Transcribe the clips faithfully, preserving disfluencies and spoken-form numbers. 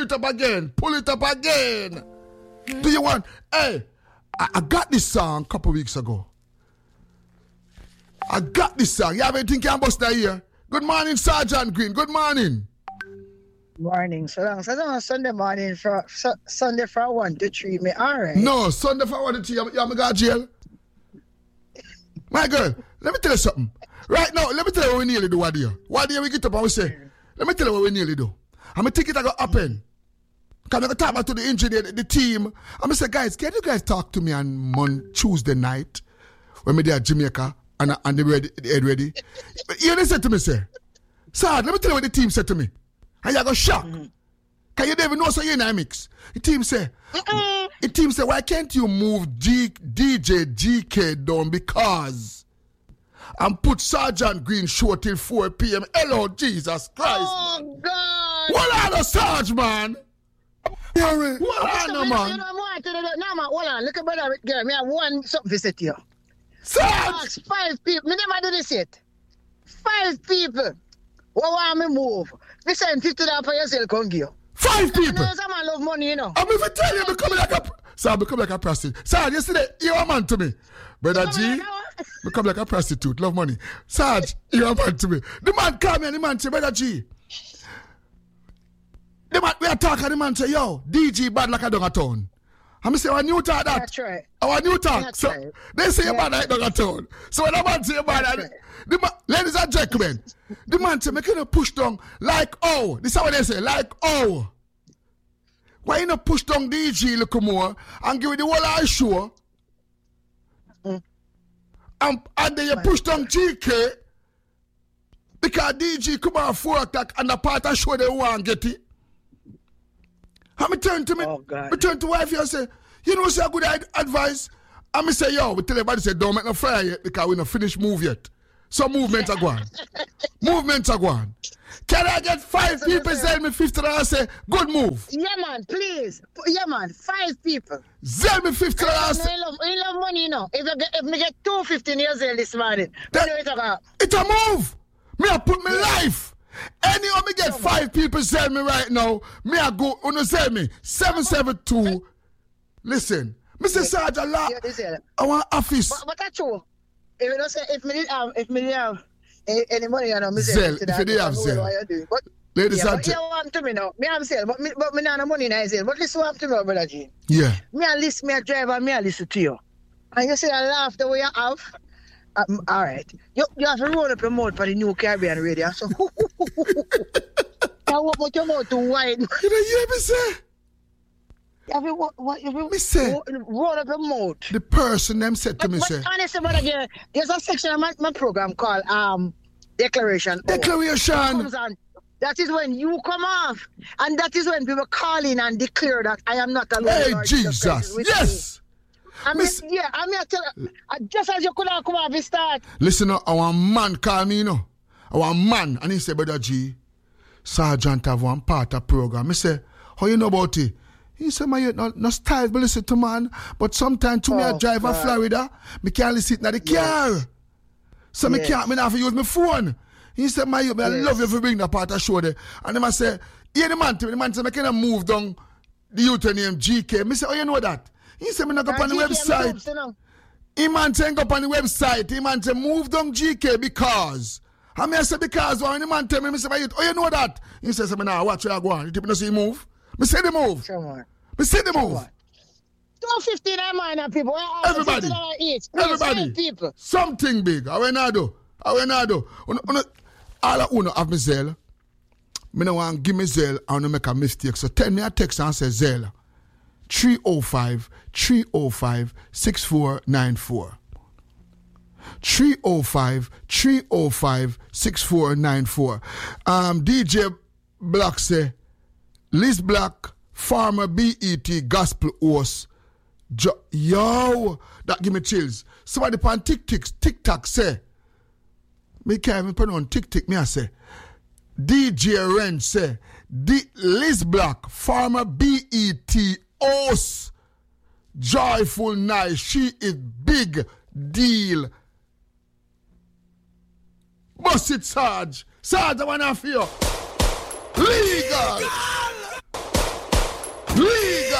it up again. Pull it up again. Do you want... Hey, I, I got this song a couple weeks ago. I got this song. You have anything can bust that here? Good morning, Sergeant Green. Good morning. Morning. So long. So long Sunday morning for so, Sunday for one to three. Me alright. No, Sunday for one to three. You have got jail. My girl, let me tell you something. Right now, let me tell you what we nearly do. What do you? What do you we get up and we say? Let me tell you what we nearly do. I'm gonna think it gonna happen. Cause I'm gonna talk back to the engineer, the, the team. I'm gonna say, guys, can you guys talk to me on Monday, Tuesday night when we there at Jamaica and and they ready, the head ready? You know, said to me, say, sir, let me tell you what the team said to me. And you go shock. Mm-hmm. Can you never know so you're in a mix? The team say, mm-mm. the team say, why can't you move G, D J G K down because and put Sergeant Green show till four p.m. Hello, Jesus Christ. Oh, God. What are the Sarge, man? What are the man? No, man, hold on. Look at brother girl. Me have one something to say to you. Sarge! Five people. Me never do this yet. Five people. What want me move? Me send fifty dollars for yourself, come give you. Five people? You know, some man love money, you know. I'm even telling you, become like a... Sir, become like a prostitute. Sarge, yesterday, you're a man to me. Brother G, become like a prostitute, love money. Sarge, you're a man to me. The man call me and the man say, Brother G, the man, we are talking, the man say, yo, D G bad like a dog a town. I'm say, our new talk that. That's right. Our new talk. That's So, right. they say you're Yeah. bad like dog a town. So when the man say you're bad, That's like, right. the man, ladies and gentlemen, the man say, make you push down like, oh, this is what they say, like, oh. Why you not push down D G a little more and give it the whole eye show? Mm. And, and then you push down G K because D G come out four o'clock and the part of show they want get it. And me turn to me, Oh, God. me turn to wife and say, you know, say a good ad- advice. And me say, yo, we tell everybody say, don't make no fire yet because we not finish move yet. So movements are going. Movements are going. Can I get five So people listen. send me fifty dollars say, good move? Yeah, man, please. Yeah, man, five people. Send me fifty dollars. I love, I love money, you know. If I get, if me get two fifteen years old this morning, That- what do you talk about? It's a move. Me I put my life. Anyhow me get five people send me right now. Me I go, you send me, seven seven two. Listen, Mister Sergeant La, Yeah, this is it. I want office. But, but that's true. If you don't say, if me did have, if me did have any, any money, you know, me say, Zelle, to if that, you did have I know Zelle. what you do. But, Ladies yeah, and but you gentlemen. want to me now. Me have Zelle, but me, but me not have money in Zelle. But listen what to me, brother G. Yeah. Me a listen, me a drive, and me a listen to you. And you say I laugh the way you have. Um, all right. You, you have to roll up your mouth for the new Caribbean radio. So, I want what your mouth to wide. You know, you hear me say? You have to, what, what, you have Me say- to roll up your mouth. The person them said to But, me but say, honestly, brother, there, there's a section of my, my program called um Declaration. Hour. Declaration. Comes on. That is when you come off, and that is when people call in and declare that I am not alone. Hey Lord Jesus Christ Jesus. is with Yes. me. I mean, Miss- yeah, I mean, I tell you, uh, just as you could have come off, we start. Listen, uh, our man call me, you know. Our man, and he said, Brother G, Sergeant have one part of program. I say, how you know about it? He said, man, you no, no style, but listen to man. But sometimes to me, I Oh, drive a God. Florida, me can't listen in the car. So me Yes. can't, me not have to use my phone. He said, man, you, me, I Yes. love you for bring that part of show there. And then I say, yeah, the man, to me, the man said, I can't move down the youth name G K. Me say, oh, you know that? He said, me not go on the website. He man saying go up on the website. He man say move down G K because. I mean I say because when the man tell me, me say, oh you know that? He says, me now watch where I go on. You think me not see move? Me say the move. Come on. Me say the move. two fifteen a man people. Everybody. Each. Everybody. People. Something big. I will not do. I will not do. Uno, uno, all I uno have me Zelle. Me no want give me Zelle and make a mistake. So tell me a text and say Zelle. three oh five, three oh five, six four nine four. three oh five, three oh five, six four nine four. Um, D J Black say, Liz Black, Farmer B E T, Gospel Host. Jo- Yo, that give me chills. Somebody on TikTok, TikTok say, me can't even put on TikTok, me I say, D J Ren say, D- Liz Black, Farmer B E T, Host, joyful night, she is big deal. Bust it, Sarge. Sarge, I want to feel legal.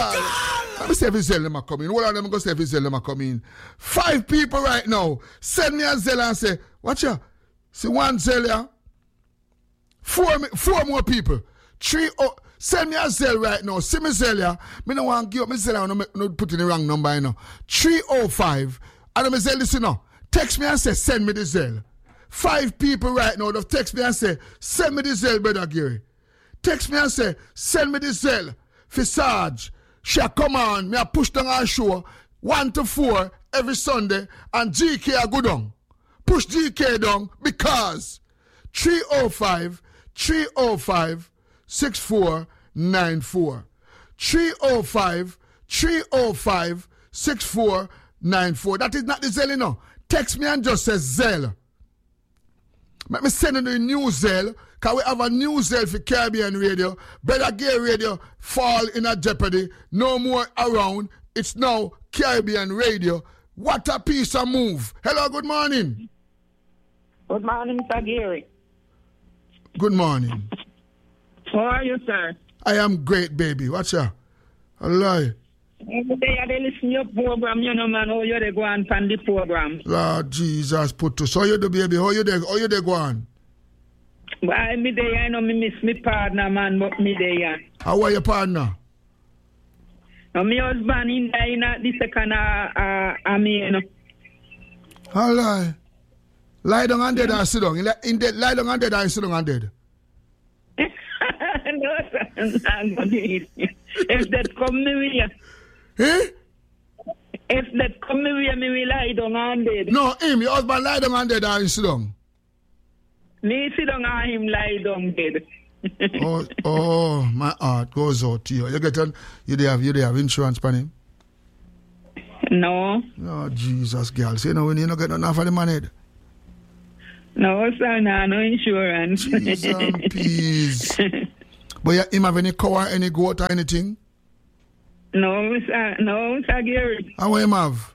call. Let me see if it's Zell them come in. Hold on, let me go see if it's Zell them come in. Five people right now. Send me a Zell and say, watch ya. See one Zell ya. Four, four more people. Three, oh, send me a Zell right now. See me Zell ya. Me no want to give up my Zell. I don't no put in the wrong number, you know. three oh five. And I'm Zell, listen now. Text me and say, send me the Zell. Five people right now that text me and say, send me the Zell, brother Gary. Text me and say, send me the Zell. For Sarge. She come on, me a push down our show one to four every Sunday and G K a go down. Push G K down because three oh five, three oh five, six four nine four. three oh five, three oh five, six four nine four. That is not the Zell, you know. Text me and just say Zell. Let me send you a new Zell. Because we have a new Zell for Caribbean Radio. Brother Gay Radio fall in a jeopardy. No more around. It's now Caribbean Radio. What a piece of move. Hello, good morning. Good morning, Mister Gary. Good morning. How are you, sir? I am great, baby. What's up? Allah. Every day I listen to your program, you know, man. How you they go on from the program? Lord Jesus, put to. So you do, baby. How you they, how you they go on? Well, me day, I know me miss my partner, man, but me day, yeah. How are your partner? Now, my husband in there, in the second, uh, uh, I mean, all right. Lie down and dead or sit down? In dead, lie down and dead or sit down and dead? No, sir, I'm going to eat. If that come me with you. Eh? If that come me with you, me will lie down and dead. No, him, your husband lie down and dead or sit down? Me sit down and him lie down dead. oh, oh, my heart goes out to you. You get on, you they have, you they have insurance for him? No. Oh, Jesus, girl. So, you know, when you don't get enough for the money. No, sir, no, no insurance. Jesus, please. But you him have any cow or any goat or anything? No, sir, no, sir, Gary. How him have?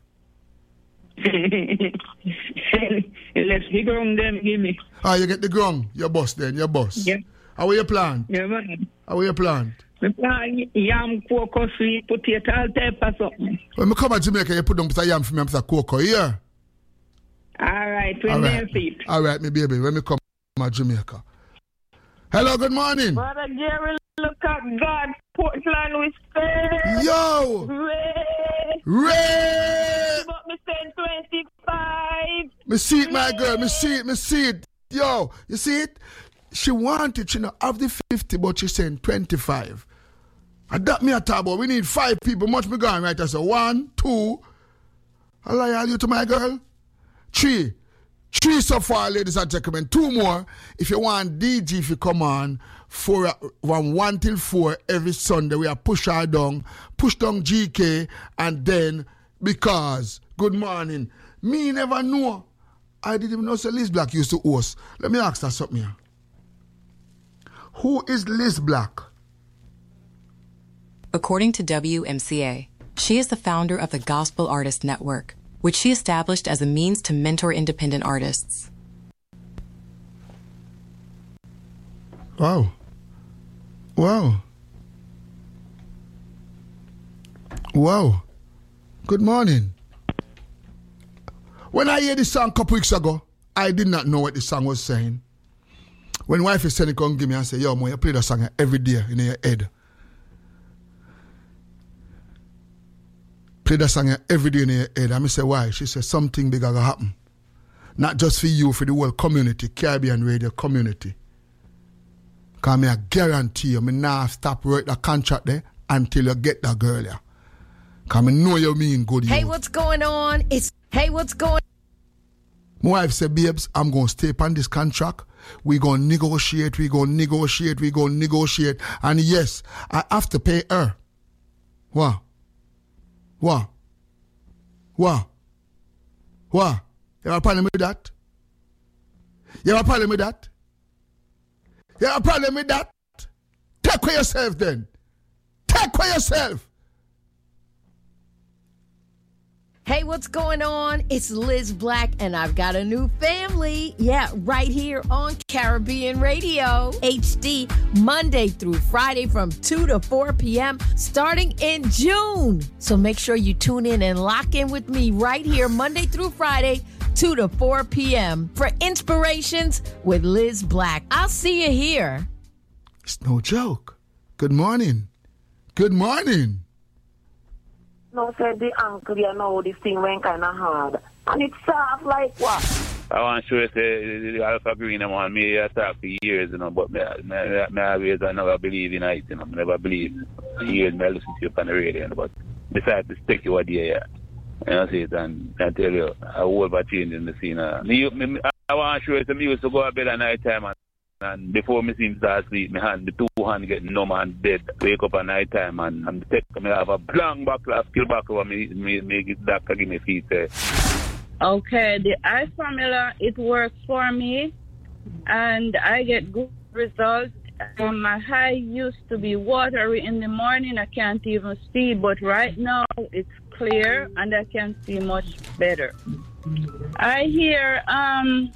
Let's the ground them give me. Ah, you get the ground, your boss then, your boss. Yeah. How you plant? Yeah, man. How you plant? We plant yam, cocoa, sweet potato, all type of something. When I come to Jamaica, you put down a yam for me, I'm a cocoa, yeah? All right, when All they right. feet. All right, me baby, when me come to Jamaica. Hello, good morning. Brother Jerry, look at God, Portland, we stay. Yo! Ray! Ray! But me saying twenty-five. Me see it, my girl, me see it, me see it. Yo, you see it? She wanted, you know, of the fifty, but she's saying twenty-five. And that me a talk about. We need five people. Much me going right. I say one, two. I lie you to my girl. Three. Three so far, ladies and gentlemen. Two more. If you want D G, if you come on, for from one till four every Sunday, we are push her down, push down G K, and then because, good morning. Me never know. I didn't even know so Liz Black used to host. Let me ask her something here. Who is Liz Black? According to W M C A, she is the founder of the Gospel Artist Network, which she established as a means to mentor independent artists. Wow. Wow. Wow. Good morning. When I heard this song a couple weeks ago, I did not know what the song was saying. When wife is saying it, come give me and say, yo, man, you play that song every day in your head. Play that song every day in your head. And I say, why? She said, something bigger will happen. Not just for you, for the whole community, Caribbean Radio community. Because I guarantee you, I now stop write the contract there until you get that girl there. Because I know you mean good. Hey, youth. what's going on? It's Hey, what's going My wife said, babes, I'm going to stay on this contract. We're going to negotiate, we're going to negotiate, we're going to negotiate. And yes, I have to pay her. What? What? What? What? You have a problem with that? You have a problem with that? You have a problem with that? Take care of yourself then. Take care of yourself. Hey, what's going on? It's Liz Black, and I've got a new family. Yeah, right here on Caribbean Radio, H D, Monday through Friday from two to four p.m., starting in June. So make sure you tune in and lock in with me right here, Monday through Friday, two to four p.m. for Inspirations with Liz Black. I'll see you here. It's no joke. Good morning. Good morning. No, said the uncle, you know, this thing went kind of hard. And it's soft like what? I want to show you, say, the Alpha Green, I want me to talk for years, you know, but me, me, me always, I never believe in it, you know, I never believe. For years, I listen to you on the radio, you know, but besides to stick you a day, yeah. You know, see it, and I tell you, I will over change in the scene. Uh, me, me, I want to show you, some used to go to bed at night time, and, and before me seem to start sleep, my hand, the two hands get numb and dead. Wake up at night time, and, and take me have a blank back, skill back over me, me, me get doctor give me feet. Uh. Okay, the eye formula, it works for me, and I get good results. Um, my eye used to be watery in the morning, I can't even see, but right now it's clear and I can see much better. I hear um,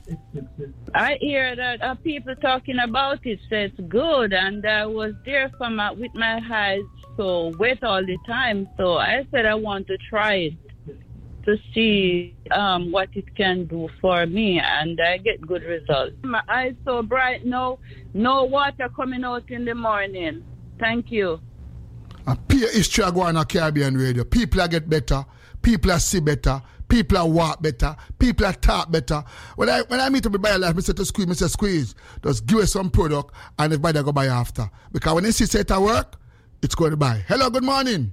I hear that uh, people talking about it, so it's good, and I was there for my, with my eyes so wet all the time, so I said I want to try it to see um, what it can do for me, and I get good results. My eyes so bright now, no water coming out in the morning. Thank you. A peer history are going on Caribbean Radio. People are get better. People are see better. People are walk better. People are talk better. When I when I meet up with BioLife, I say to Squeeze, I say Squeeze, just give us some product and everybody go buy after. Because when they see it at work, it's going to buy. Hello, good morning.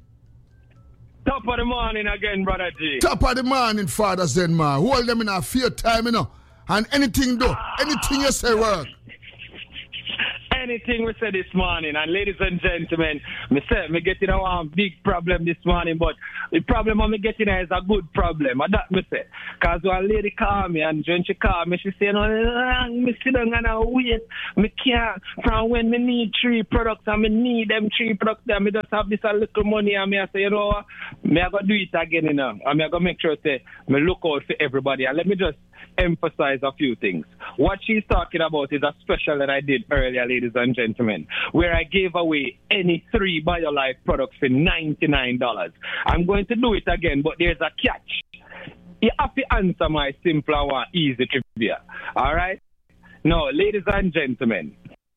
Top of the morning again, Brother G. Top of the morning, Father Zenma. Hold them in a fear time, you know. And anything do, anything you say work. Anything we say this morning, and ladies and gentlemen, me say me getting a one big problem this morning, but the problem I'm getting is a good problem. And that me say, cause one lady call me, and when she call me, she say, no, me sit down and I wait. Me can't, from when me need three products, and me need them three products, and me just have this a little money, and me I say, you know what, me I go do it again, you know, and me I go make sure say, me look out for everybody, and let me just emphasize a few things. What she's talking about is a special that I did earlier, ladies and gentlemen, where I gave away any three BioLife products for ninety-nine dollars. I'm going to do it again, but there's a catch. You have to answer my simple and easy trivia. All right? Now, ladies and gentlemen,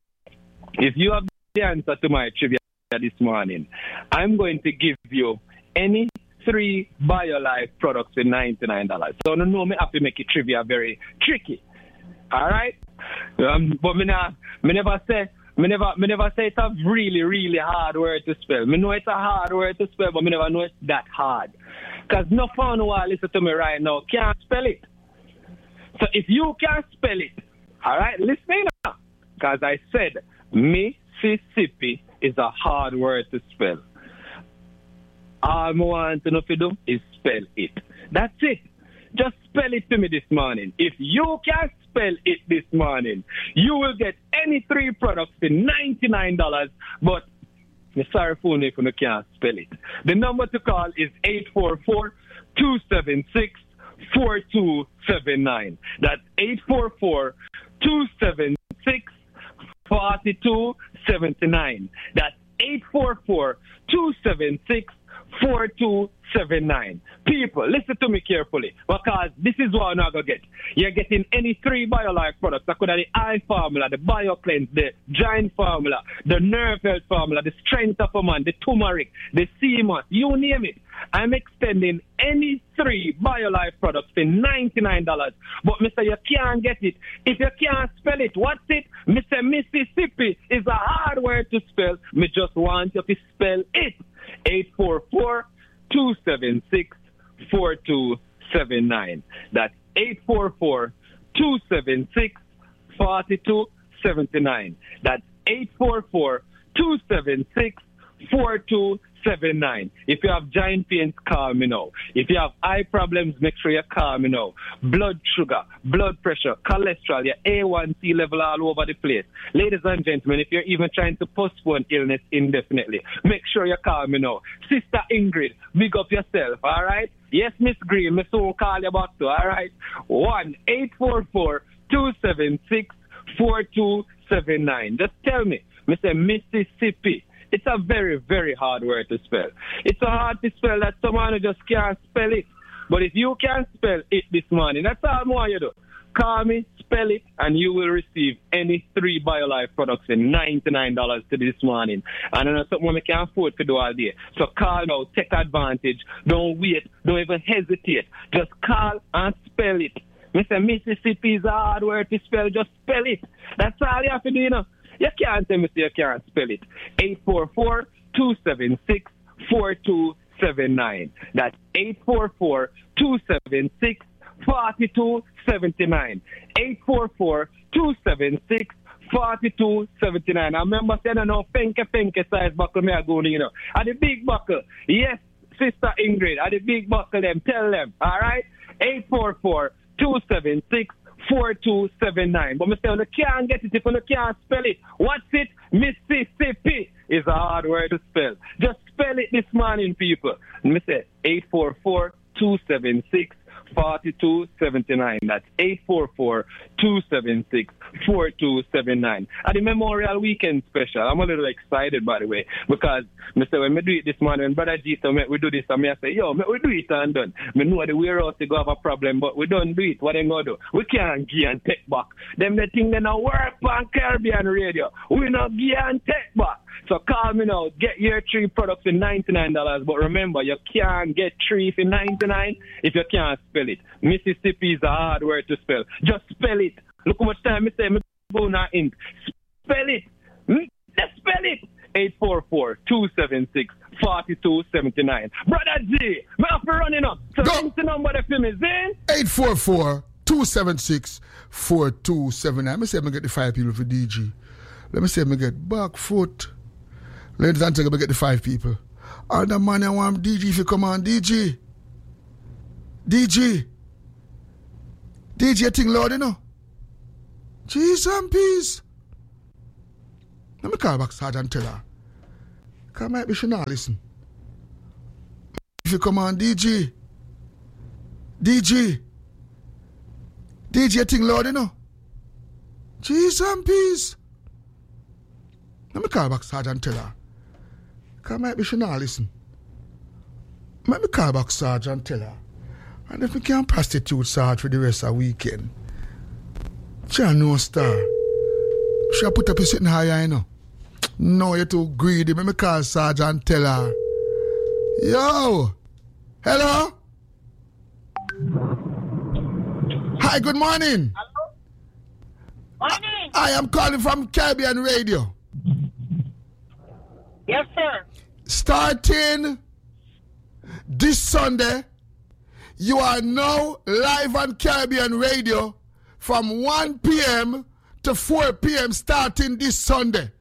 if you have the answer to my trivia this morning, I'm going to give you any three BioLife products for ninety-nine dollars. So no, no, me have to make it trivia very tricky. All right? Um, but me, nah, me never say, me never, me never say it's a really, really hard word to spell. Me know it's a hard word to spell, but me never know it's that hard. Because no fun who listen to me right now can't spell it. So if you can't spell it, all right, listen now. Because I said Mississippi is a hard word to spell. All I want to know if you do is spell it. That's it. Just spell it to me this morning. If you can spell it this morning, you will get any three products for ninety-nine dollars. But I'm sorry for you if you can't spell it. The number to call is eight four four, two seven six, four two seven nine. That's eight four four, two seven six, four two seven nine. That's eight four four, two seven six, four two seven nine. People, listen to me carefully, because this is what I'm not going to get. You're getting any three BioLife products. I could have the eye formula, the BioCleanse, the giant formula, the nerve health formula, the strength of a man, the turmeric, the C M O S, you name it. I'm extending any three BioLife products for ninety-nine dollars. But Mister you can't get it. If you can't spell it, what's it? Mister Mississippi is a hard word to spell. Me just want you to spell it. eight four four, two seven six, four two seven nine. That's eight four four, two seven six, four two seven nine. That's eight four four, two seven six, four two seven nine. If you have joint pains, call me now. If you have eye problems, make sure you call me now. Blood sugar, blood pressure, cholesterol, your A one C level all over the place. Ladies and gentlemen, if you're even trying to postpone illness indefinitely, make sure you call me now. Sister Ingrid, big up yourself, all right? Yes, Miss Green, Miss soon call you back too, all right? one eight four four, two seven six, four two seven nine. Just tell me, Mister Mississippi. It's a very, very hard word to spell. It's so hard to spell that someone just can't spell it. But if you can spell it this morning, that's all I want you to do. Call me, spell it, and you will receive any three BioLife products in ninety-nine dollars to this morning. And I know something we can afford to do all day. So call now, take advantage. Don't wait. Don't even hesitate. Just call and spell it. Mister Mississippi is a hard word to spell. Just spell it. That's all you have to do, you know. You can't tell me so you can't spell it. eight four four, two seven six, four two seven nine. That's eight four four, two seven six, four two seven nine. eight four four, two seven six, four two seven nine. I remember saying, I know, penke penke size buckle me are going, you know. At the big buckle, yes, Sister Ingrid, at the big buckle, them, tell them, all right? eight four four, two seven six, four two seven nine. But Mister you can't get it if you can't spell it. What's it? Mississippi is a hard word to spell. Just spell it this morning, people. And me say eight four four, two seven six, four two seven nine. That's eight four four, two seven six, four two seven nine. At the Memorial Weekend special, I'm a little excited, by the way, because Mister when we do it this morning, when Brother G told me we do this, and me I say, yo, we do it and done. Me know the warehouse they go have a problem, but we don't do it. What they going to do? We can't give and take back. Them the thing they not work on Caribbean Radio. We not give and take back. So call me now, get your three products for ninety-nine dollars, but remember, you can't get three for ninety-nine dollars if you can't spell it. Mississippi is a hard word to spell. Just spell it. Look how much time I say, me go now ink. Spell it. Just spell it. eight four four, two seven six, four two seven nine. Brother G, me have to run it up. So ring the number that for me, Zane. eight four four, two seven six, four two seven nine. Let me say I get the five people for D G. Let me say I get back foot. Ladies and gentlemen, I get the five people. All the money I want D G if you come on, D G. D G. D G, you think loud, you know? Jeez and peace. Let me call back Sergeant and tell her. Because maybe she not listen. If you come on, D G. D G. D G, you think loud, you know? Jeez and peace. Let me call back Sergeant and tell her. Because maybe she not listen. Let me call back Sergeant and tell her. And if we can't prostitute Sarge for the rest of the weekend, she no star. She put up a sitting higher, you know. No, you're too greedy. Let me call Sarge and tell her. Yo! Hello? Hi, good morning. Hello? Morning. I am calling from Caribbean Radio. Yes, sir. Starting this Sunday, you are now live on Caribbean Radio from one p.m. to four p.m. starting this Sunday.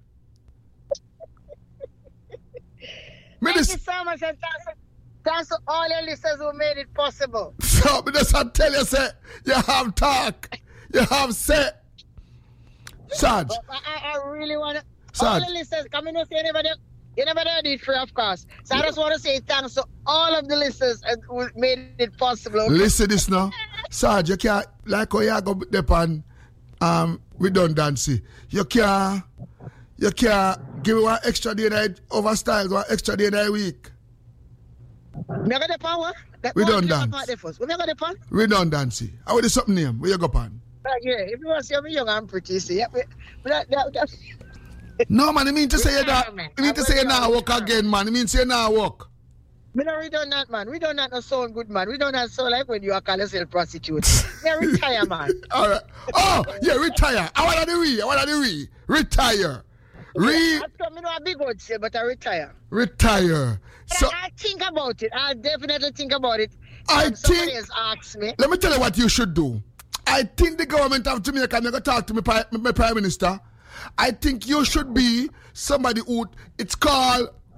Thank you so much, and thanks, thanks to all your listeners who made it possible. So, I just tell you, say, you have talk, you have say. Sarge. I, I really want to. Sarge. All the listeners, come in and say, you never did, you never did it free, of course. So I just want to say thanks to all of the listeners who made it possible. Listen this now. Sarge, you can't, like how you go depend um, redundancy. You can't, you can't give me one extra day night over styles, one extra day night week. Me got the power. Redundancy. We got the power. Redundancy. How is something name? Where you go pan? Right here. If you want to see me young and pretty, see. But that, that, that. No, man, I mean to say you not. I mean to say you not work again, man. I mean to say you not work. Me not redundant, man. Redundant no sound good, man. Redundant sound like when you are called yourself prostitute. Me retire, man. All right. Oh, yeah, retire. I want to re. I want to re. Retire. Re. I me know a big word say, but I retire. Retire. So I, I think about it. I definitely think about it. I um, think. Somebody has asked me. Let me tell you what you should do. I think the government of Jamaica, I'm going to talk to my, my, my Prime Minister. I think you should be somebody who, it's called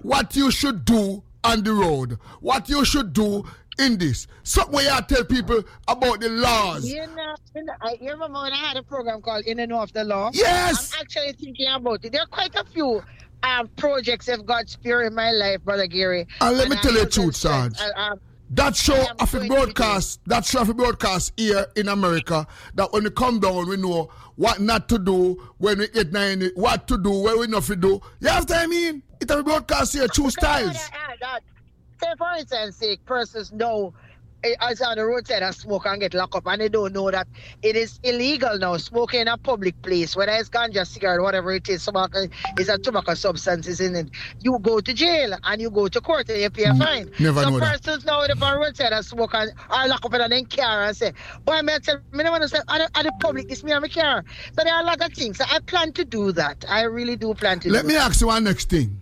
what you should do on the road, what you should do in this. Something where you tell people about the laws. You know, you know, I you remember when I had a program called In and Know of the Law? Yes. I'm actually thinking about it. There are quite a few um, projects of God's Spirit in my life, Brother Gary. And let and me tell you the I truth, Sarge. I, um, That show I am of a going to broadcast, that show of a broadcast here in America, that when we come down, we know what not to do when we get nine, what to do, what we not to do. You have to, I mean, it have a broadcast here, two styles. That, that, say, for instance, say, persons know as on the roadside and smoke and get locked up, and they don't know that it is illegal now, smoking in a public place, whether it's ganja, cigarette, whatever it is, tobacco is a tobacco substances in it. You go to jail and you go to court and you pay a fine. Never Some know that. persons now on the roadside and smoke and are locked up in their car and say, boy, I tell me, I want to say, at the, at the public, it's me and my car. So there are a lot of things. So I plan to do that. I really do plan to Let do me that. ask you one next thing.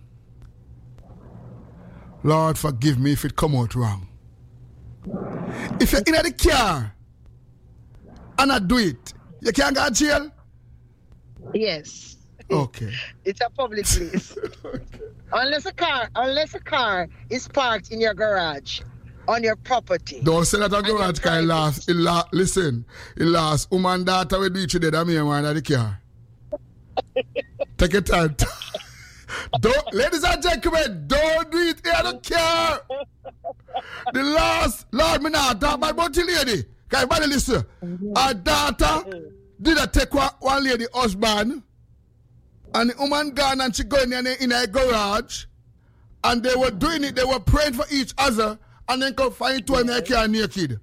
Lord, forgive me if it come out wrong. If you're in the car and I do it, you can't go to jail? Yes. Okay. It's a public place. Okay. Unless a car, unless a car is parked in your garage, on your property. Don't say that a And your garage car private- last. It la- listen, it last. Woman daughter will do each other than me and one of the car. Take your time. Don't, ladies and gentlemen, don't do it in the car. The last, Lord, me not talk about the lady. Can everybody listen? Her daughter did a take one, one lady husband, and the woman gone and she go in, in a garage, and they were doing it, they were praying for each other, and then come find two in their car naked.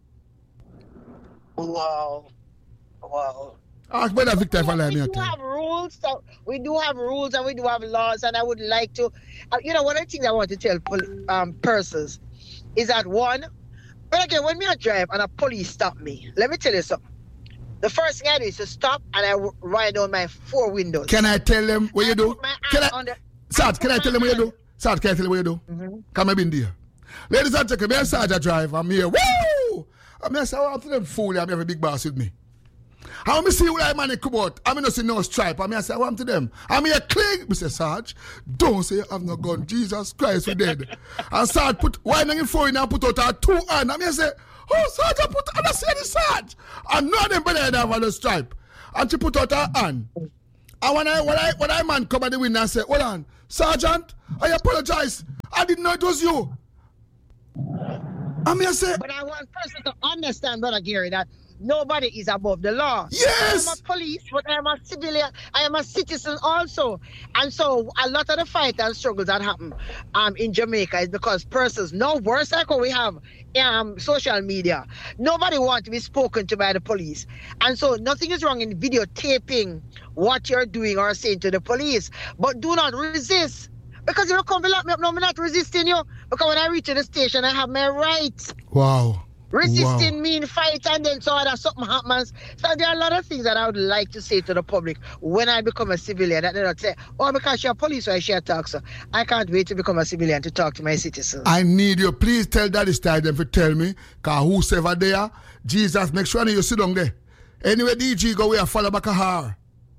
Wow. Wow. Ask Brother Victor if I lie We me do tell you. have rules. So we do have rules and we do have laws, and I would like to, uh, you know, one of the things I want to tell pol- um, persons is that one, but again, when me I drive and a police stop me, let me tell you something. The first thing I do is to stop and I w- ride on my four windows. Can I tell them what you I do? put my Can hand I, on the- Sarge, can I put tell them my what you do? hand- Sarge, can I tell them what you do? Mm-hmm. Come I've been there. Ladies and gentlemen, me and Sarge I drive. I'm here. Woo! I'm here. So I'm to them fool. I'm have a big boss with me. How me see what I man come out? I'm not see no stripe. I'm here say I want to them. I'm here cling. Me say Sarge, don't say you have no gun. Jesus Christ, we dead. And Sarge put why not in four and put out her two hand. I'm here say, oh Sarge, I put I don't see any Sarge. And none of them better have on the stripe. And she put out her hand. And when I when I when I man come at the window and say, hold on, Sergeant, I apologize. I didn't know it was you. I'm here say, But I want person to understand, Brother Gary, that nobody is above the law. Yes. I am a police, but I am a civilian. I am a citizen also. And so a lot of the fight and struggles that happen um, in Jamaica is because persons, no worse like what we have um, social media. Nobody wants to be spoken to by the police. And so nothing is wrong in videotaping what you're doing or saying to the police. But do not resist. Because you don't come to lock me up. No, I'm not resisting you. Because when I reach the station, I have my rights. wow. Resisting Wow. mean fight, and then so that something happens. So there are a lot of things that I would like to say to the public when I become a civilian, that they don't say, oh, because you're a police, why she talk so. I can't wait to become a civilian to talk to my citizens. I need you. Please tell Daddy Style them to tell me. Because whosoever there, Jesus, make sure you sit down there. Anyway, D G go where follow back a her.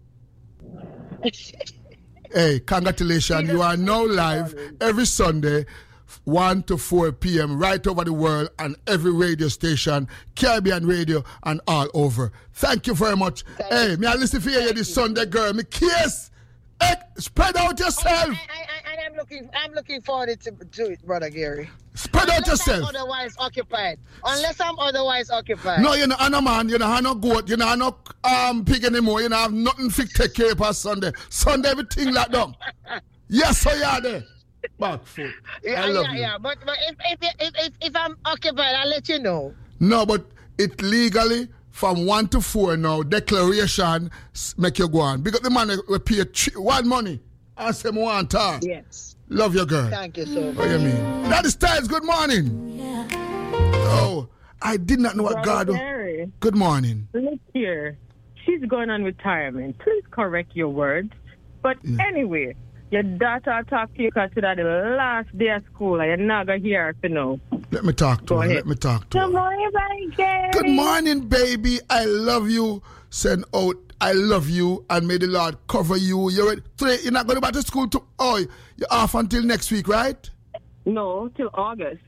Hey, congratulations. You are now live every Sunday, one to four p.m. right over the world on every radio station, Caribbean Radio, and all over. Thank you very much. Thank hey, you. me I listen for you Thank this you. Sunday, girl. Me kiss. Hey, spread out yourself. I, I, I, and I'm looking, I'm looking forward to, to it, Brother Gary. Spread out Unless I'm yourself. otherwise occupied. Unless I'm otherwise occupied. No, you know, I'm no man, you know, I'm no goat, you know, I'm no um, pig anymore, you know, I have nothing to take care of Sunday. Sunday, everything locked down. Yes, so you are there. Back foot. Yeah, I love yeah, you. yeah. But, but if, if, if, if, if I'm occupied, I'll let you know. No, but it legally, from one to four now, declaration s- make you go on. Because the man will pay three, one money. I say, me want talk. Yes. Love your girl. Thank you so much. What do you mean? That is Styles, good morning. Oh, I did not know what God... Brother Gary, Good morning. look here. She's going on retirement. Please correct your words. But Yeah. anyway, your daughter talk to you because today the last day of school and you're not going to hear her to know. Let me talk to Go her. ahead. Let me talk to her. Good morning, Brother Gary. Good morning, baby. I love you. Send out I love you and may the Lord cover you. You're today. You're not going back to school to. Oh, you're off until next week, right? No, till August.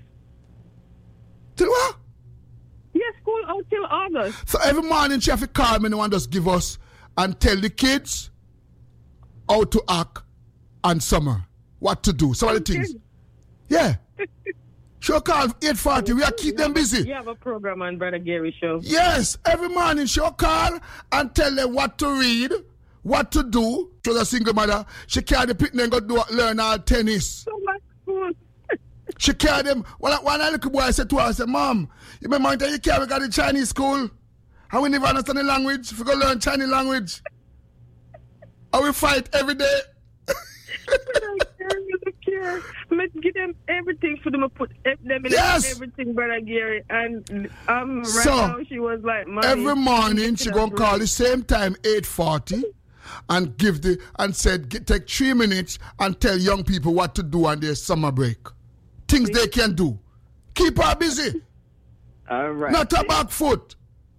Till what? Yeah, school out till August. So every morning she have to call me and just give us and tell the kids how to act and summer, what to do. Some of the things. Yeah. She'll call eight forty. We are keep them busy. You have a program on Brother Gary show. Yes. Every morning she'll call and tell them what to read, what to do. She was a single mother. She carry the picnic and go do, learn all tennis. So much school. She carry them. When, I, when I little boy I said to her, I said, Mom, you remember you carry got the Chinese school? And we never understand the language. If we go learn Chinese language. And we fight every day. I don't care. Let's give them everything for them to put them in yes. everything, Brother Gary. And um, right so, now she was like, Mommy, every morning she gonna call the same time, eight forty, and give the and said get, take three minutes and tell young people what to do on their summer break. Things they can do. Keep her busy. All right. Not a back foot.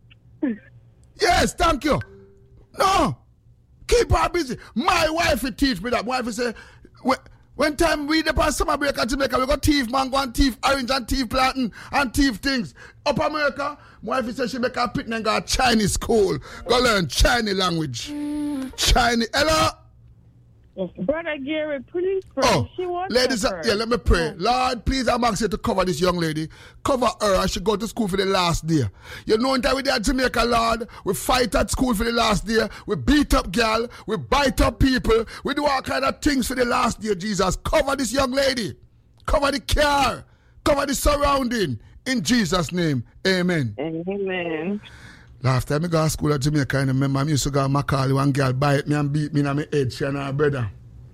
Yes, thank you. No. Keep her busy. My wife will teach me that. My wife will say, when, when time we depart summer break at Jamaica, we go thief mango and thief orange and thief plantain and thief things. Up America, my wife will say she make a picnic and go to Chinese school. Go learn Chinese language. Mm. Chinese. Hello? Brother Gary, please pray. Oh, she wants ladies, her. yeah, let me pray. Lord, please, I'm asking you to cover this young lady. Cover her as she go to school for the last day. You know, in time we there at Jamaica, Lord, we fight at school for the last day. We beat up girl. We bite up people. We do all kind of things for the last day, Jesus. Cover this young lady. Cover the car. Cover the surrounding. In Jesus' name, amen. Amen. Last time I go to school at Jamaica, I remember I used to go to Macaulay, one girl bite me and beat me in my head, she and her brother.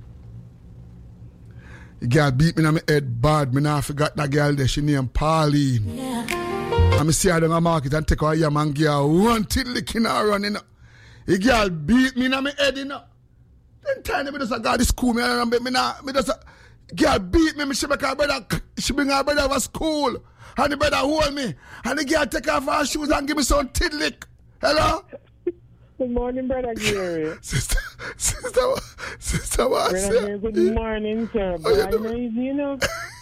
The girl beat me in my head bad, me now forgot that girl there, she named Pauline. Yeah. And I see her down the market and take her yam and give her one till licking her running. The girl beat me in my head, you know. Then time me just go to school, me and me now, me just, girl beat me, me she make her brother, she bring her brother to school. And the brother hold me. And the girl take off her shoes and give me some tidlick. Hello? Good morning, Brother Gary. Sister, sister, sister, what? Brother Gary, good morning, sir. Boy, you know, you know.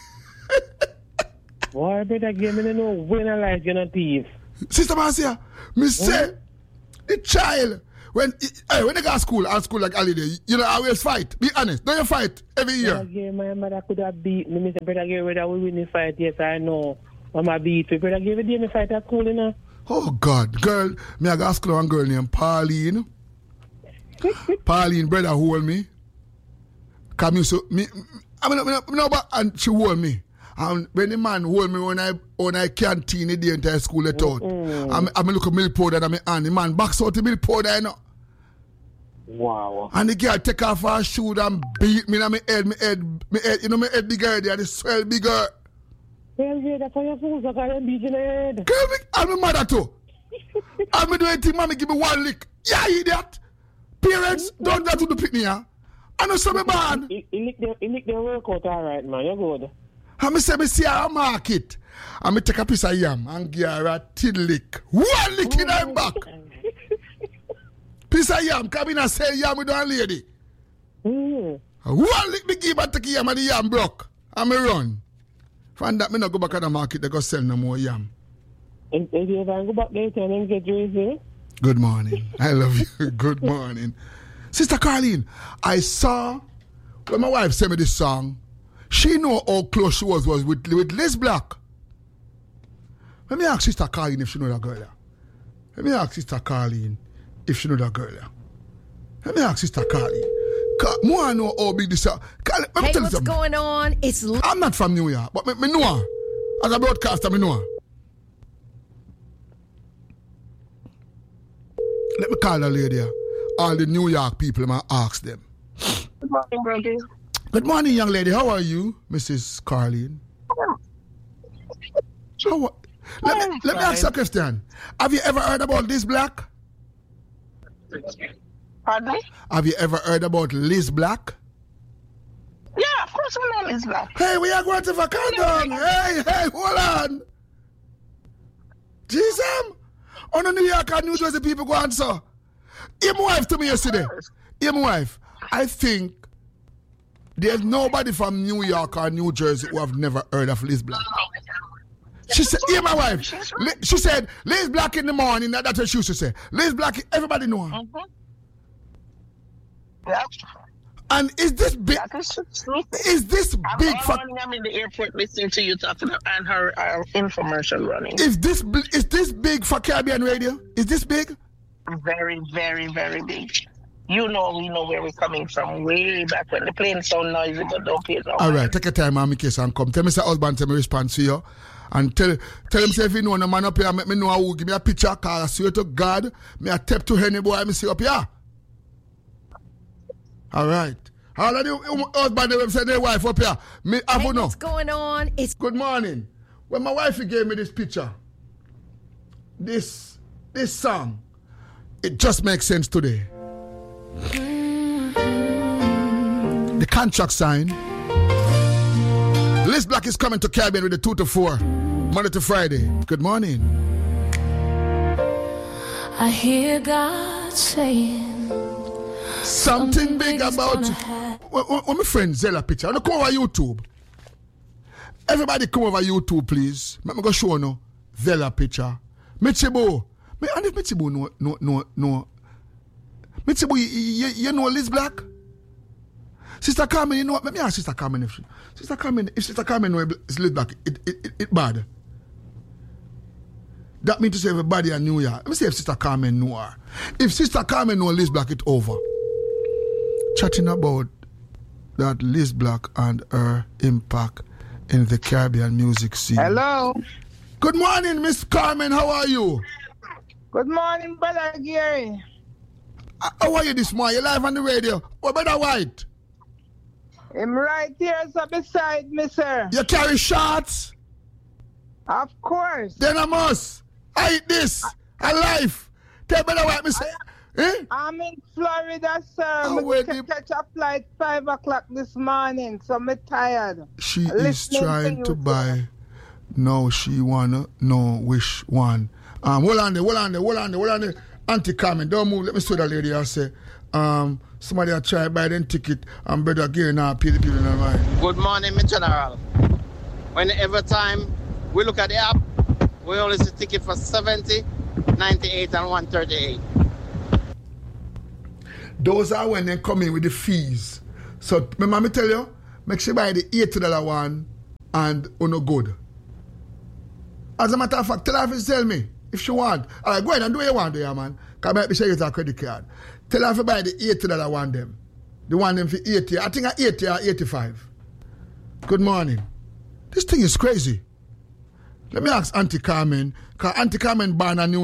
Boy, Brother Gary, I know when I like you know thief. Sister Marcia, me say, the child, when hey, when they go to school, and school like holiday, you know, I always fight. Be honest. Don't you fight every year? Brother Gary, my mother could have beat me. Mister Brother Gary, whether we win the fight, yes, I know. I'm beat you. Brother Gary, did me fight at school, you know? Oh, God. Girl, me I got to school one girl named Pauline. Pauline, brother, hold me. Because me, so, me, I mean, I mean, no, but, and she hold me. And when the man hold me when I when I canteen the entire school let out. Mm-hmm. I'm, I'm look at milk powder in my hand. The man backs out the milk powder, you know. Wow. And the girl take off her shoe and beat me in my head, my head, my head, you know, my head bigger there, the swell bigger. Well, yeah, that's why you're supposed to call him beat in the head. Girl, me, I'm a mother too. I'm doing anything, mommy, give me one lick. Yeah, idiot. Parents, don't do that to the picnic, huh? I know something bad. He lick the workout, all right, man. You're good. And I say, I see her market. And I take a piece of yam and give her a tin lick. One lick in her back. Piece of yam, come in and sell yam with one lady. Mm. One lick me give her take yam and the yam broke. And I run. From that, I not go back to the market, they go sell no more yam. If you ever go back there and get dressed, good morning. I love you. Good morning. Sister Carleen, I saw when my wife sent me this song, she know how close she was, was with, with Liz Black. Let me ask Sister Carleen if she know that girl there. Let me ask Sister Carleen if she know that girl there. Let me ask Sister Carleen. More I know how big this is. Let me hey, tell what's you going on? It's li- I'm not from New York, but I know her. As a broadcaster, I know her. Let me call the lady. All the New York people, and ask them. Good morning, brother. Good morning, young lady. How are you, Missus Carleen? How are, let me, let me ask you a question. Have you ever heard about Liz Black? Pardon me? Have you ever heard about Liz Black? Yeah, of course we know Liz Black. Hey, we are going to vacation. Hey, hey, hold on. Jesus. On the New York and New Jersey people go answer. Hear my wife to me yesterday. Hear my wife. I think there's nobody from New York or New Jersey who have never heard of Liz Black. She said, hear my wife. She said, Liz Black in the morning. That's what she used to say. Liz Black, everybody know her. Mm-hmm. Yeah. And is this big? Is, is this I'm big? For, I'm in the airport listening to you talking and her, her infomercial running. Is this is this big for Caribbean Radio? Is this big? Very, very, very big. You know, we know where we're coming from. Way back when the plane sound noisy, but don't pay no. All right, take your time, man. Case and come. Tell me, say husband, tell me response to you, and tell tell him say if you know no man up here, make me know who. Give me a picture, cause I swear to God, me a tap to any boy, me see up here. All right. All of the husband, they say their wife up here. Me, I hey, know. What's going on? It's good morning. When my wife gave me this picture, this this song, it just makes sense today. Mm-hmm. The contract signed. Liz Black is coming to Caribbean with the two to four, Monday to Friday. Good morning. I hear God saying something, something big about you. When my friend Zella picture, I come over YouTube. Everybody come over YouTube, please. Let me go show you Zella picture. Michibo. Me and if Michibo no no no no. Michibo, you, you, you know Liz Black? Sister Carmen, you know what? Let me ask Sister Carmen if she, Sister Carmen, if Sister Carmen know it's Liz Black, it it, it it bad. That means to say everybody in New York. Let me see if Sister Carmen know her. If Sister Carmen know Liz Black, it's over. Chatting about that Liz Black and her impact in the Caribbean music scene. Hello. Good morning, Miss Carmen. How are you? Good morning, Brother Gary. Uh, how are you this morning? You're live on the radio. What Brother White? I'm right here, sir, beside me, sir. You carry shots? Of course. Then I must. I eat this. I, I life. Tell Brother White, me say. Eh? I'm in Florida, sir. Oh, I can catch a flight five o'clock this morning, so I'm tired. She is trying to, to buy. No, she wanna. No, wish one. Um, hold on there, hold on there, hold on there, hold on there. Auntie Carmen, don't move. Let me see that lady. I say, um, somebody a try buy them ticket and Brother Gary now pay the people in their mind. Good morning, my general. Whenever time we look at the app, we only see ticket for seventy, ninety-eight, and one thirty-eight. Those are when they come in with the fees. So, remember me tell you, make sure you buy the eighty dollars one and uno good. As a matter of fact, tell her if you tell me if she want. All right, go ahead and do what you want there, man. Because I might be sure you get a credit card. Tell her if you buy the eighty dollars one them. The one them for eighty. I think I eighty or eighty-five. Good morning. This thing is crazy. Let me ask Auntie Carmen, because Auntie Carmen born a new